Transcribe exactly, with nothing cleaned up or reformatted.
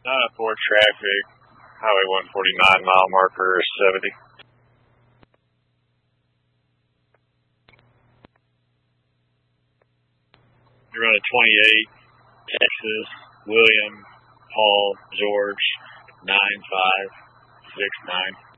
Uh, for traffic, Highway one forty-nine, mile marker seventy. You're running twenty-eight, Texas, William, Paul, George, nine five six nine.